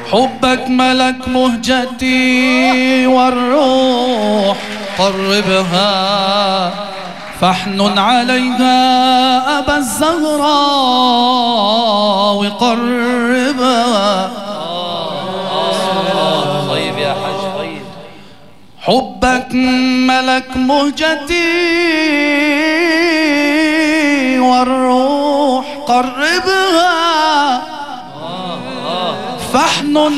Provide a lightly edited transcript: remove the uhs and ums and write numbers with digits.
حبك ملك مهجتي والروح قربها فاحنن عليها أبا الزهراء قربها. طيب يا حاج طيب. حبك ملك مهجتي والروح قربها فاحنن